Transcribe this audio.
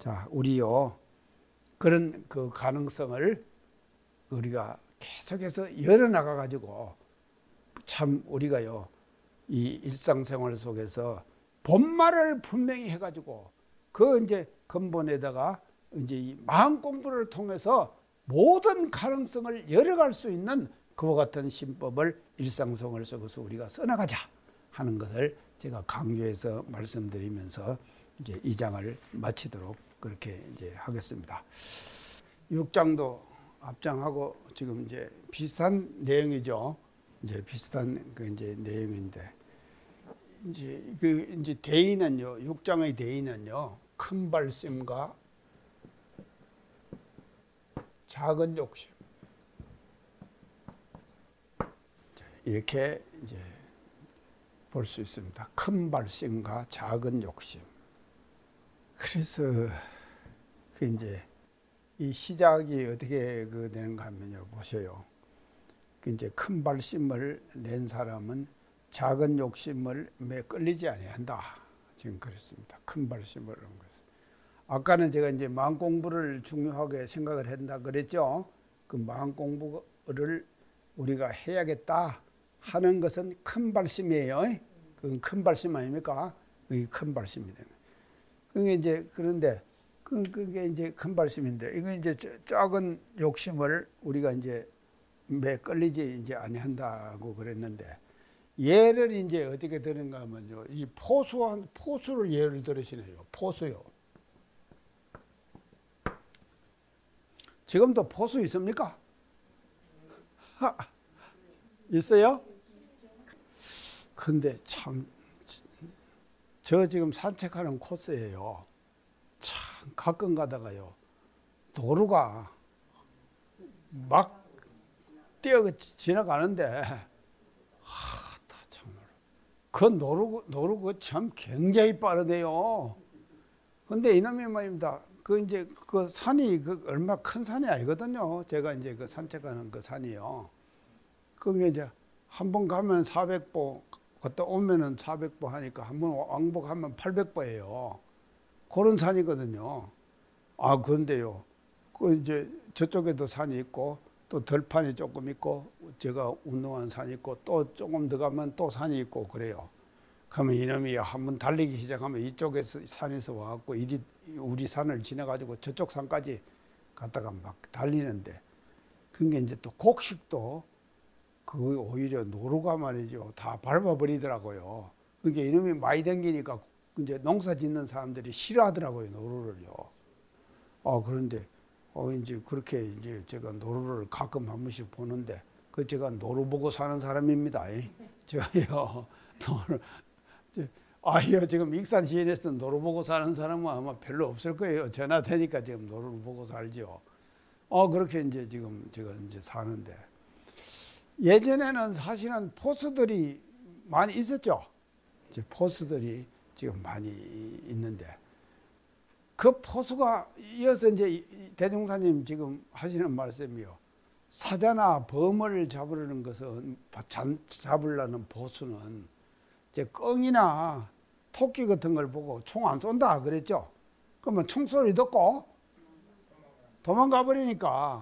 자, 우리요, 그런 그 가능성을 우리가 계속해서 열어나가 가지고 참 우리가요, 이 일상생활 속에서 본말을 분명히 해가지고 그 이제 근본에다가 이제 이 마음 공부를 통해서 모든 가능성을 열어갈 수 있는 그와 같은 신법을 일상생활 속에서 우리가 써나가자 하는 것을 제가 강조해서 말씀드리면서 이제 이 장을 마치도록 그렇게 이제 하겠습니다. 6장도 앞장하고 지금 이제 비슷한 내용이죠. 이제 비슷한 그 이제 내용인데 이제 그 이제 대의는요, 6장의 대의는요, 큰 발심과 작은 욕심 이렇게 이제 볼 수 있습니다. 큰 발심과 작은 욕심. 그래서 그 이제 이 시작이 어떻게 그 되는가 하면요, 보세요. 그 이제 큰 발심을 낸 사람은 작은 욕심을 매 끌리지 아니한다. 지금 그랬습니다. 큰 발심을 한 것은. 아까는 제가 이제 마음 공부를 중요하게 생각을 한다 그랬죠. 그 마음 공부를 우리가 해야겠다 하는 것은 큰 발심이에요. 그건 큰 발심 아닙니까? 그게 큰 발심이 되는. 그게 이제 그런데 그게 이제 큰 발심인데 이건 이제 작은 욕심을 우리가 이제 매 끌리지 이제 아니한다고 그랬는데 예를 이제 어떻게 드는가 하면요, 이 포수를 예를 들으시네요. 포수요. 지금도 포수 있습니까? 있어요? 근데 참, 저 지금 산책하는 코스예요. 참 가끔 가다가요, 도로가 막 뛰어 지나가는데 그 노루가 참 굉장히 빠르대요. 근데 이놈이 말입니다. 그 이제 그 산이 그 얼마 큰 산이 아니거든요. 제가 이제 그 산책하는 그 산이요. 그게 이제 한 번 가면 400보, 그때 오면은 400보 하니까 한 번 왕복하면 800보예요. 그런 산이거든요. 아, 그런데요, 그 이제 저쪽에도 산이 있고 또 들판이 조금 있고 제가 운동한 산이 있고 또 조금 더 가면 또 산이 있고 그래요. 그러면 이놈이 한번 달리기 시작하면 이쪽에서 산에서 와갖고 우리 산을 지나가지고 저쪽 산까지 갔다가 막 달리는데 그게 이제 또 곡식도 그 오히려 노루가 말이죠. 다 밟아버리더라고요. 그게 이놈이 많이 댕기니까 이제 농사 짓는 사람들이 싫어하더라고요, 노루를요. 그런데 이제 그렇게 이제 제가 노루를 가끔 한 번씩 보는데 그 제가 노루 보고 사는 사람입니다. 제가요, 아유, 지금 익산 시내에서 노루 보고 사는 사람은 아마 별로 없을 거예요. 전화 되니까 지금 노루를 보고 살죠. 그렇게 이제 지금 제가 이제 사는데 예전에는 사실은 포수들이 많이 있었죠. 이제 포수들이 지금 많이 있는데 그 포수가 이어서 이제 대종사님 지금 하시는 말씀이요. 사자나 범을 잡으려는 것은 잡으려는 보수는 이제 꿩이나 토끼 같은 걸 보고 총 안 쏜다 그랬죠. 그러면 총소리 듣고 도망가 버리니까